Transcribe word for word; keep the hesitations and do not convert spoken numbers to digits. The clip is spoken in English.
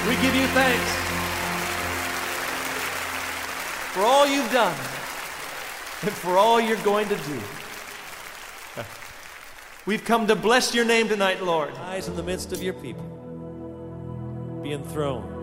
We give you thanks for all you've done and for all you're going to do. We've come to bless your name tonight, Lord. Eyes in the midst of your people. Be enthroned.